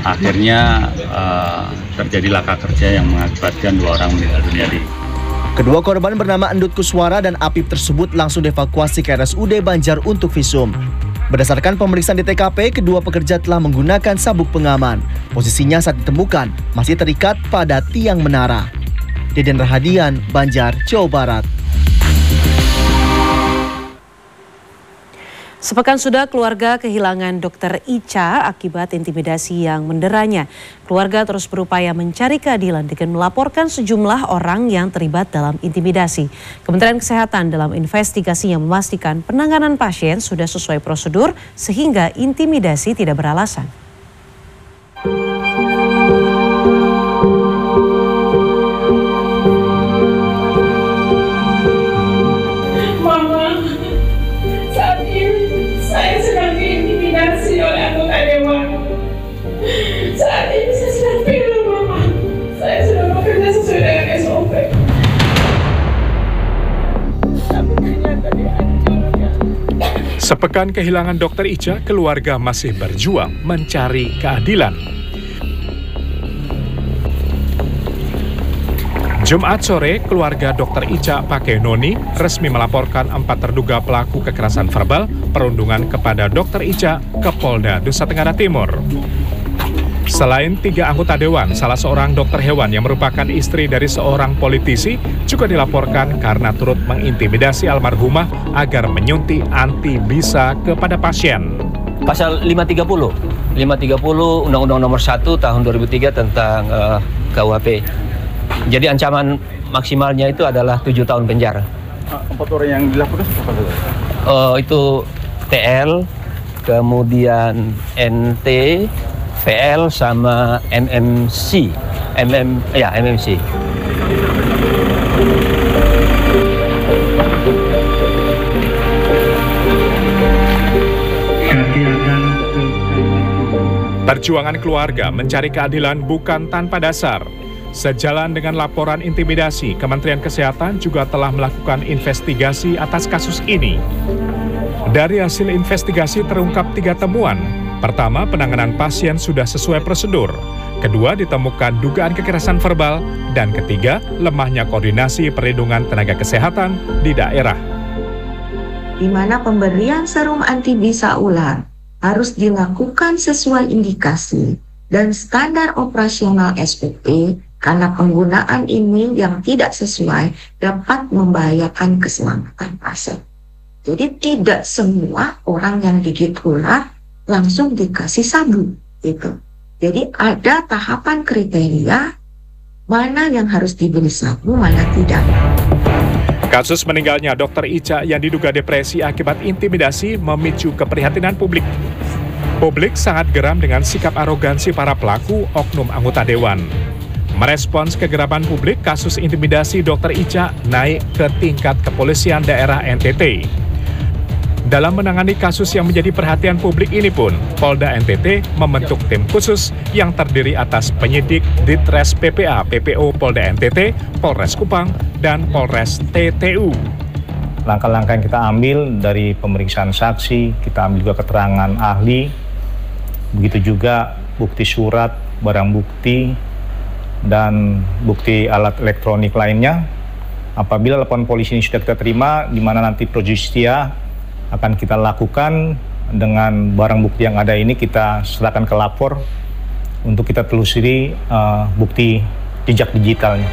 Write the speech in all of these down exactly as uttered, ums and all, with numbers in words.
akhirnya uh, terjadi laka kerja yang mengakibatkan dua orang meninggal dunia di. Kedua korban bernama Endut Kuswara dan Apip tersebut langsung dievakuasi ke R S U D Banjar untuk visum. Berdasarkan pemeriksaan di T K P, kedua pekerja telah menggunakan sabuk pengaman. Posisinya saat ditemukan masih terikat pada tiang menara. Deden Rahadian, Banjar, Jawa Barat. Sepekan sudah keluarga kehilangan dokter Ica akibat intimidasi yang menderanya. Keluarga terus berupaya mencari keadilan dengan melaporkan sejumlah orang yang terlibat dalam intimidasi. Kementerian Kesehatan dalam investigasinya memastikan penanganan pasien sudah sesuai prosedur sehingga intimidasi tidak beralasan. Sepekan kehilangan dokter Ica, keluarga masih berjuang mencari keadilan. Jumat sore, keluarga dokter Ica Pakenoni resmi melaporkan empat terduga pelaku kekerasan verbal perundungan kepada dokter Ica ke Polda Nusa Tenggara Timur. Selain tiga anggota dewan, salah seorang dokter hewan yang merupakan istri dari seorang politisi juga dilaporkan karena turut mengintimidasi almarhumah agar menyuntik anti-bisa kepada pasien. Pasal lima tiga puluh, lima tiga puluh Undang-Undang Nomor satu Tahun dua ribu tiga tentang uh, K U H P. Jadi ancaman maksimalnya itu adalah tujuh tahun penjara. Empat orang yang dilaporkan siapa saja? Uh, itu T L, kemudian N T, P L sama M M C, M M ya M M C. Perjuangan keluarga mencari keadilan bukan tanpa dasar. Sejalan dengan laporan intimidasi, Kementerian Kesehatan juga telah melakukan investigasi atas kasus ini. Dari hasil investigasi terungkap tiga temuan. Pertama, penanganan pasien sudah sesuai prosedur. Kedua, ditemukan dugaan kekerasan verbal. Dan ketiga, lemahnya koordinasi perlindungan tenaga kesehatan di daerah. Di mana pemberian serum antibisa ular harus dilakukan sesuai indikasi dan standar operasional S O P karena penggunaan ini yang tidak sesuai dapat membahayakan keselamatan pasien. Jadi tidak semua orang yang digigit ular langsung dikasih sabu gitu. Jadi ada tahapan kriteria mana yang harus diberi sabu, mana tidak. Kasus meninggalnya dokter Ica yang diduga depresi akibat intimidasi memicu keprihatinan publik. Publik sangat geram dengan sikap arogansi para pelaku oknum anggota dewan. Merespons kegeraman publik, kasus intimidasi dokter Ica naik ke tingkat kepolisian daerah N T T. Dalam menangani kasus yang menjadi perhatian publik ini pun, Polda N T T membentuk tim khusus yang terdiri atas penyidik Ditres P P A P P O Polda N T T, Polres Kupang, dan Polres T T U. Langkah-langkah yang kita ambil dari pemeriksaan saksi, kita ambil juga keterangan ahli, begitu juga bukti surat, barang bukti, dan bukti alat elektronik lainnya. Apabila laporan polisi ini sudah kita terima, di mana nanti pro justia akan kita lakukan dengan barang bukti yang ada ini, kita serahkan ke lapor untuk kita telusuri uh, bukti jejak digitalnya.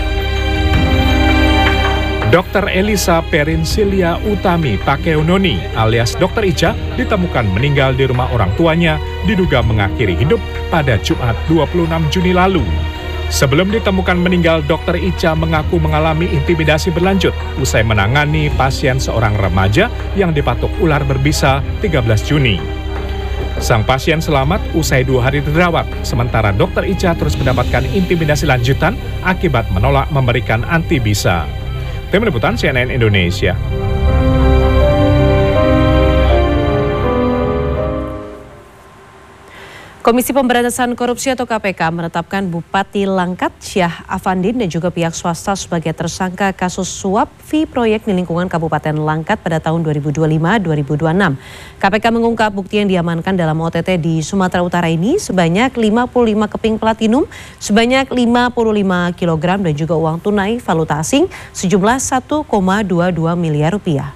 dokter Elisa Perinsilia Utami Pakeunoni alias dokter Ica ditemukan meninggal di rumah orang tuanya, diduga mengakhiri hidup pada Jumat dua puluh enam Juni lalu. Sebelum ditemukan meninggal, dokter Ica mengaku mengalami intimidasi berlanjut usai menangani pasien seorang remaja yang dipatuk ular berbisa tiga belas Juni. Sang pasien selamat usai dua hari dirawat, sementara dokter Ica terus mendapatkan intimidasi lanjutan akibat menolak memberikan antibisa. Tim Liputan C N N Indonesia. Komisi Pemberantasan Korupsi atau K P K menetapkan Bupati Langkat Syah Afandin dan juga pihak swasta sebagai tersangka kasus suap fee proyek di lingkungan Kabupaten Langkat pada tahun dua ribu dua puluh lima dua ribu dua puluh enam. K P K mengungkap bukti yang diamankan dalam O T T di Sumatera Utara ini sebanyak lima puluh lima keping platinum, sebanyak lima puluh lima kilogram dan juga uang tunai valuta asing sejumlah satu koma dua dua miliar rupiah.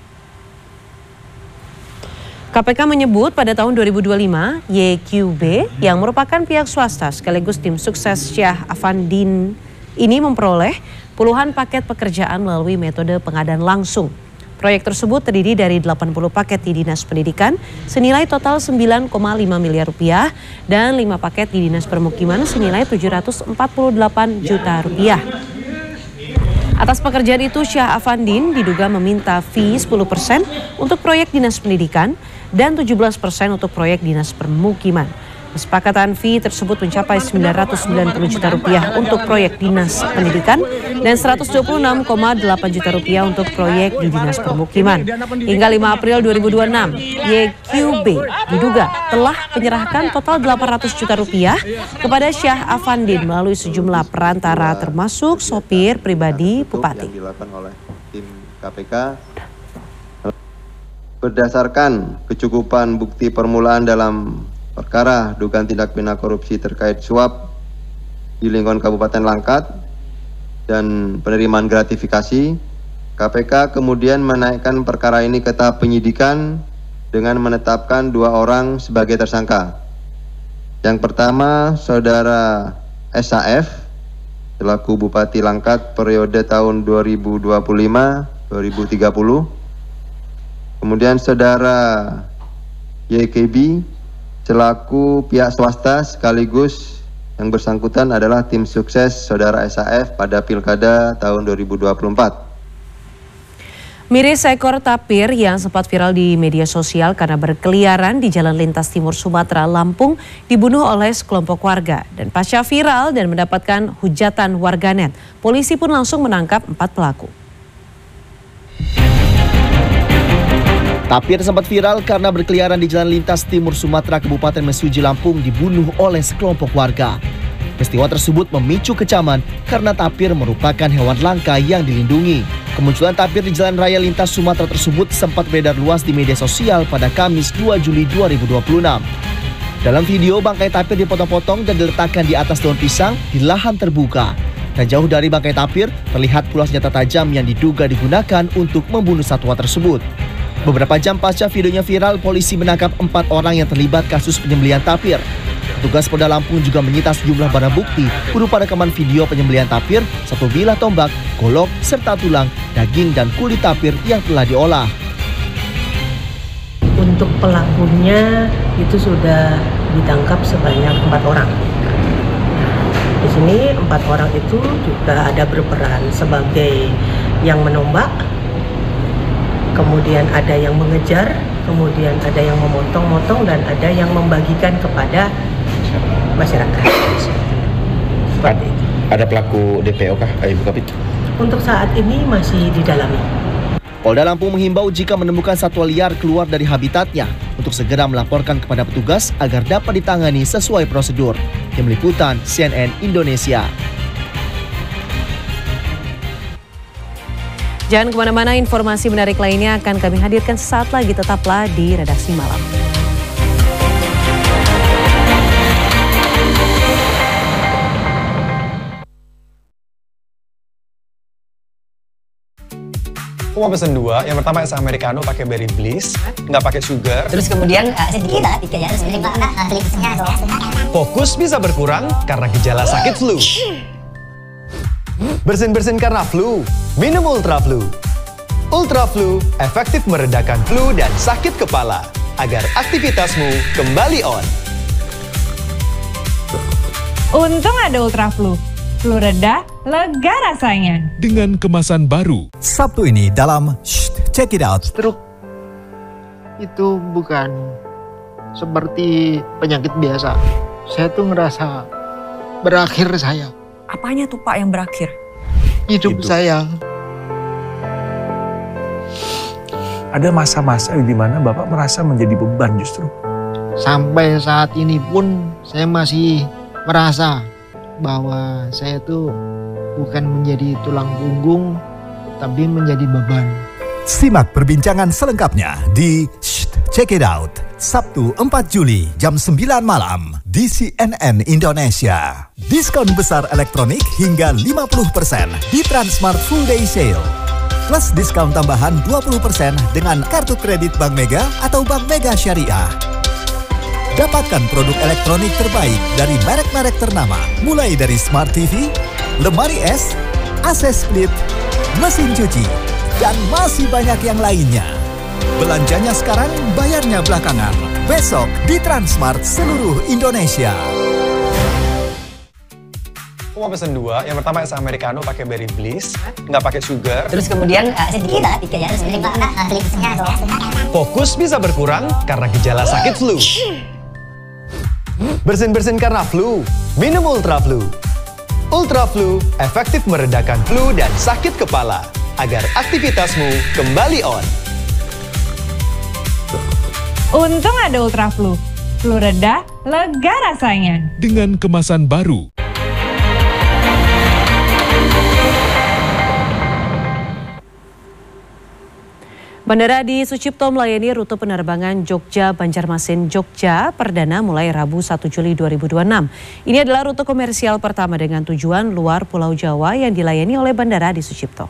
K P K menyebut pada tahun dua ribu dua puluh lima, Y Q B yang merupakan pihak swasta sekaligus tim sukses Syah Afandin ini memperoleh puluhan paket pekerjaan melalui metode pengadaan langsung. Proyek tersebut terdiri dari delapan puluh paket di Dinas Pendidikan senilai total sembilan koma lima miliar rupiah dan lima paket di Dinas Permukiman senilai tujuh ratus empat puluh delapan juta rupiah. Atas pekerjaan itu, Syah Afandin diduga meminta fee sepuluh persen untuk proyek Dinas Pendidikan dan tujuh belas persen untuk proyek Dinas Permukiman. Kesepakatan fee tersebut mencapai sembilan ratus sembilan puluh juta rupiah untuk proyek Dinas Pendidikan dan seratus dua puluh enam koma delapan juta rupiah untuk proyek di Dinas Permukiman. Hingga lima April dua ribu dua puluh enam, Y Q B diduga telah menyerahkan total delapan ratus juta rupiah kepada Syah Afandin melalui sejumlah perantara termasuk sopir pribadi Bupati. Yang dilakukan oleh tim K P K berdasarkan kecukupan bukti permulaan dalam perkara dugaan tindak pidana korupsi terkait suap di lingkungan Kabupaten Langkat dan penerimaan gratifikasi, K P K kemudian menaikkan perkara ini ke tahap penyidikan dengan menetapkan dua orang sebagai tersangka. Yang pertama, Saudara S A F selaku Bupati Langkat periode tahun dua ribu dua puluh lima sampai dua ribu tiga puluh. Kemudian Saudara Y K B selaku pihak swasta sekaligus yang bersangkutan adalah tim sukses Saudara S A F pada Pilkada tahun dua ribu dua puluh empat. Miris seekor tapir yang sempat viral di media sosial karena berkeliaran di jalan lintas timur Sumatera, Lampung dibunuh oleh sekelompok warga. Dan pasca viral dan mendapatkan hujatan warganet, polisi pun langsung menangkap empat pelaku. Tapir sempat viral karena berkeliaran di jalan lintas timur Sumatera, Kabupaten Mesuji, Lampung dibunuh oleh sekelompok warga. Peristiwa tersebut memicu kecaman karena tapir merupakan hewan langka yang dilindungi. Kemunculan tapir di jalan raya lintas Sumatera tersebut sempat beredar luas di media sosial pada Kamis dua Juli dua ribu dua puluh enam. Dalam video, bangkai tapir dipotong-potong dan diletakkan di atas daun pisang di lahan terbuka. Dan jauh dari bangkai tapir, terlihat pula senjata tajam yang diduga digunakan untuk membunuh satwa tersebut. Beberapa jam pasca videonya viral, polisi menangkap empat orang yang terlibat kasus penyembelihan tapir. Petugas Polda Lampung juga menyita sejumlah barang bukti berupa rekaman video penyembelihan tapir, satu bilah tombak, golok, serta tulang, daging, dan kulit tapir yang telah diolah. Untuk pelakunya itu sudah ditangkap sebanyak empat orang. Di sini empat orang itu juga ada berperan sebagai yang menombak, kemudian ada yang mengejar, kemudian ada yang memotong-motong, dan ada yang membagikan kepada masyarakat. Seperti itu. Ada pelaku D P O kah, Ibu Kapit? Untuk saat ini masih didalami. Polda Lampung menghimbau jika menemukan satwa liar keluar dari habitatnya untuk segera melaporkan kepada petugas agar dapat ditangani sesuai prosedur. Tim Liputan C N N Indonesia. Jangan kemana-mana, informasi menarik lainnya akan kami hadirkan sesaat lagi. Tetaplah di Redaksi Malam. Aku mau pesen dua. Yang pertama es americano pakai berry bliss, nggak pakai sugar. Terus kemudian uh, sedikit banget ya, terus kemudian fokus bisa berkurang karena gejala sakit flu. Bersin-bersin karena flu, minum Ultra Flu. Ultra Flu efektif meredakan flu dan sakit kepala agar aktivitasmu kembali on. Untung ada Ultra Flu. Flu reda, lega rasanya. Dengan kemasan baru. Sabtu ini dalam Shh, Check It Out. Stroke itu bukan seperti penyakit biasa. Saya tuh ngerasa berakhir saya. Apanya tuh Pak yang berakhir? Hidup, Hidup. saya. Ada masa-masa di mana Bapak merasa menjadi beban justru. Sampai saat ini pun saya masih merasa bahwa saya tuh bukan menjadi tulang punggung, tapi menjadi beban. Simak perbincangan selengkapnya di Check It Out, Sabtu empat Juli jam sembilan malam di C N N Indonesia. Diskon besar elektronik hingga lima puluh persen di Transmart Full Day Sale. Plus diskon tambahan dua puluh persen dengan kartu kredit Bank Mega atau Bank Mega Syariah. Dapatkan produk elektronik terbaik dari merek-merek ternama, mulai dari Smart T V, lemari es, A C split, mesin cuci, dan masih banyak yang lainnya. Belanjanya sekarang, bayarnya belakangan. Besok di Transmart seluruh Indonesia. Aku mau pesen dua. Yang pertama es americano pakai berry bliss, nggak pakai sugar. Terus kemudian uh, sedikit lah, tiga ya, terus lima, Fokus bisa berkurang karena gejala sakit flu. Bersin-bersin karena flu, minum Ultra Flu. Ultra Flu efektif meredakan flu dan sakit kepala agar aktivitasmu kembali on. Untung ada Ultra Flu. Flu reda, lega rasanya. Dengan kemasan baru. Bandara Adi Sucipto melayani rute penerbangan Jogja-Banjarmasin Jogja perdana mulai Rabu satu Juli dua ribu dua puluh enam. Ini adalah rute komersial pertama dengan tujuan luar Pulau Jawa yang dilayani oleh Bandara Adi Sucipto.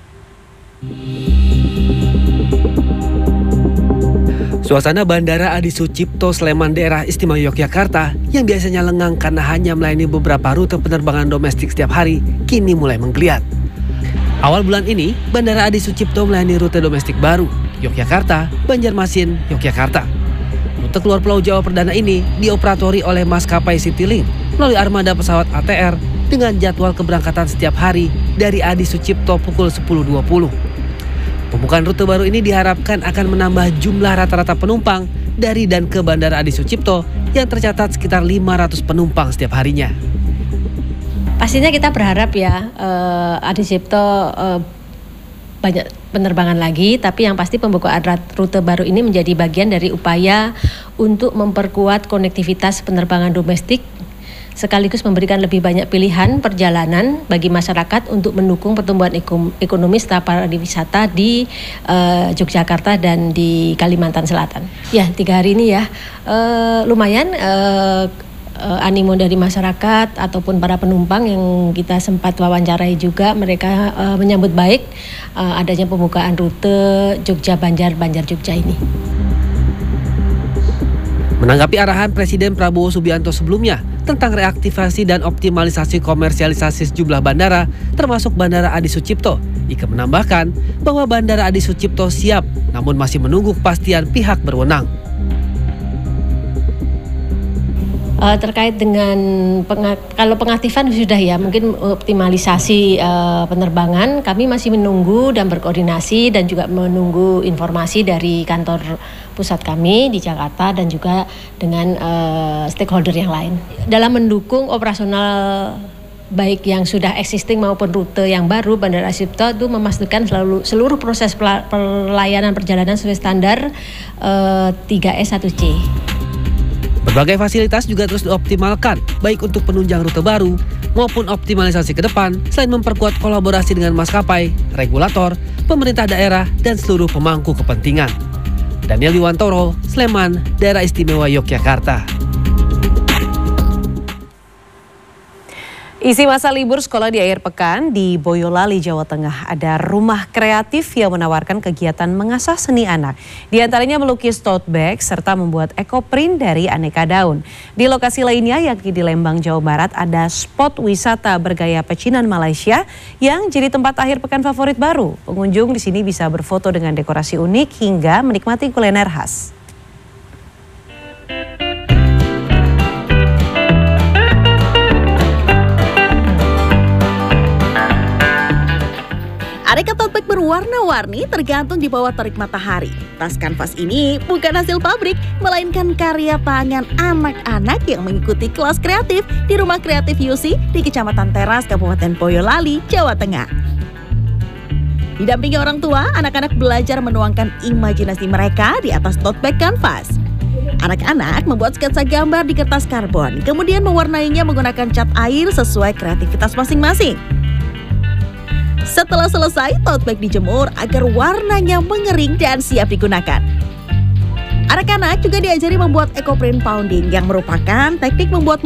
Suasana Bandara Adi Sucipto Sleman daerah istimewa Yogyakarta yang biasanya lengang karena hanya melayani beberapa rute penerbangan domestik setiap hari, kini mulai menggeliat. Awal bulan ini, Bandara Adi Sucipto melayani rute domestik baru, Yogyakarta, Banjarmasin, Yogyakarta. Rute keluar Pulau Jawa perdana ini dioperatori oleh maskapai Citylink melalui armada pesawat A T R dengan jadwal keberangkatan setiap hari dari Adi Sucipto pukul sepuluh dua puluh. Pembukaan rute baru ini diharapkan akan menambah jumlah rata-rata penumpang dari dan ke Bandara Adi Sucipto yang tercatat sekitar lima ratus penumpang setiap harinya. Pastinya kita berharap ya uh, Adi Sucipto uh, banyak penerbangan lagi, tapi yang pasti pembukaan rute baru ini menjadi bagian dari upaya untuk memperkuat konektivitas penerbangan domestik sekaligus memberikan lebih banyak pilihan perjalanan bagi masyarakat untuk mendukung pertumbuhan ekonomi serta pariwisata di uh, Yogyakarta dan di Kalimantan Selatan. Ya, tiga hari ini ya uh, lumayan uh, uh, animo dari masyarakat ataupun para penumpang yang kita sempat wawancarai juga, mereka uh, menyambut baik uh, adanya pembukaan rute Jogja-Banjar, Banjar-Jogja ini. Menanggapi arahan Presiden Prabowo Subianto sebelumnya tentang reaktivasi dan optimalisasi komersialisasi sejumlah bandara, termasuk Bandara Adi Sucipto, Ika menambahkan bahwa Bandara Adi Sucipto siap, namun masih menunggu kepastian pihak berwenang. Uh, terkait dengan pengat, kalau pengaktifan sudah ya, mungkin optimalisasi uh, penerbangan kami masih menunggu dan berkoordinasi dan juga menunggu informasi dari kantor pusat kami di Jakarta dan juga dengan uh, stakeholder yang lain dalam mendukung operasional baik yang sudah existing maupun rute yang baru. Bandara Adi Sucipto itu memastikan selalu seluruh proses pelayanan perjalanan sesuai standar uh, tiga S satu C. Berbagai fasilitas juga terus dioptimalkan, baik untuk penunjang rute baru maupun optimalisasi ke depan, selain memperkuat kolaborasi dengan maskapai, regulator, pemerintah daerah, dan seluruh pemangku kepentingan. Daniel Yuwantoro, Sleman, Daerah Istimewa Yogyakarta. Isi masa libur sekolah di akhir pekan di Boyolali, Jawa Tengah. Ada rumah kreatif yang menawarkan kegiatan mengasah seni anak. Di antaranya melukis tote bag serta membuat ekoprint dari aneka daun. Di lokasi lainnya yakni di Lembang, Jawa Barat ada spot wisata bergaya pecinan Malaysia yang jadi tempat akhir pekan favorit baru. Pengunjung di sini bisa berfoto dengan dekorasi unik hingga menikmati kuliner khas. Aneka tote bag berwarna-warni tergantung di bawah terik matahari. Tas kanvas ini bukan hasil pabrik, melainkan karya tangan anak-anak yang mengikuti kelas kreatif di Rumah Kreatif Yusi di Kecamatan Teras, Kabupaten Boyolali, Jawa Tengah. Didampingi orang tua, anak-anak belajar menuangkan imajinasi mereka di atas tote bag kanvas. Anak-anak membuat sketsa gambar di kertas karbon, kemudian mewarnainya menggunakan cat air sesuai kreativitas masing-masing. Setelah selesai, tote bag dijemur agar warnanya mengering dan siap digunakan. Anak-anak juga diajari membuat eco print pounding yang merupakan teknik membuat